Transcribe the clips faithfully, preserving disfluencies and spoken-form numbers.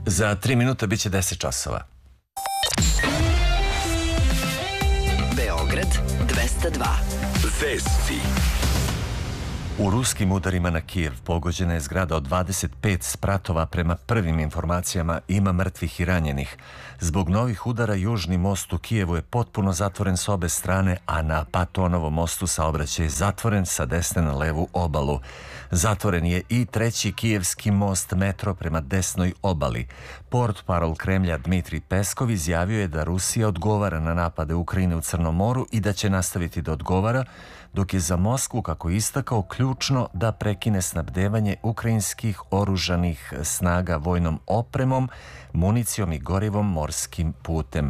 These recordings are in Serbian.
Za tri minuta bit će deset časova. Beograd dvesta dva. Vesti. U ruskim udarima na Kijev pogođena je zgrada od dvadeset pet spratova. Prema prvim informacijama ima mrtvih i ranjenih. Zbog novih udara južni most u Kijevu je potpuno zatvoren s obe strane, a na Patonovom mostu saobraćaj je zatvoren sa desne na levu obalu. Zatvoren je i treći kijevski most metro prema desnoj obali. Portparol Kremlja Dmitrij Peskov izjavio je da Rusija odgovara na napade Ukrajine u Crnom moru i da će nastaviti da odgovara, dok je za Moskvu, kako je istakao, ključno da prekine snabdevanje ukrajinskih oružanih snaga vojnom opremom, municijom i gorivom morskim putem.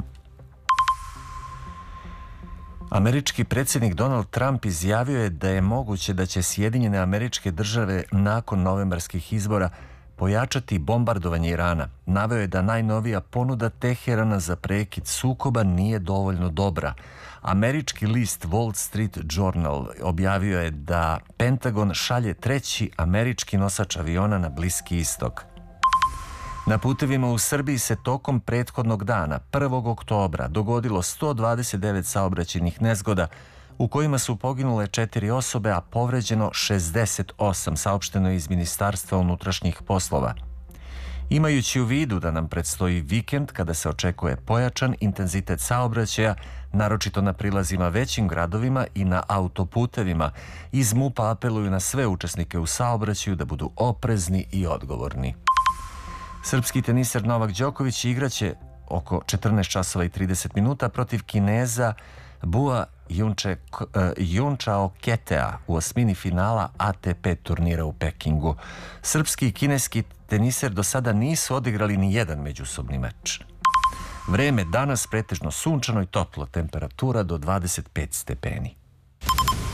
Američki predsjednik Donald Trump izjavio je da je moguće da će Sjedinjene Američke Države nakon novembarskih izbora pojačati bombardovanje Irana. Naveo je da najnovija ponuda Teherana za prekid sukoba nije dovoljno dobra. Američki list Wall Street Journal objavio je da Pentagon šalje treći američki nosač aviona na Bliski istok. Na putevima u Srbiji se tokom prethodnog dana, prvog oktobra, dogodilo sto dvadeset devet saobraćajnih nezgoda u kojima su poginule četiri osobe, a povređeno šezdeset osam, saopšteno je iz Ministarstva unutrašnjih poslova. Imajući u vidu da nam predstoji vikend kada se očekuje pojačan intenzitet saobraćaja, naročito na prilazima većim gradovima i na autoputevima, iz MUP-a apeluju na sve učesnike u saobraćaju da budu oprezni i odgovorni. Srpski teniser Novak Đoković igraće oko četrnaest časova i trideset minuta protiv Kineza Bua Junčao Ketea u osmini finala A T P turnira u Pekingu. Srpski i kineski teniser do sada nisu odigrali ni jedan međusobni meč. Vreme danas pretežno sunčano i toplo, temperatura do dvadeset pet stepeni.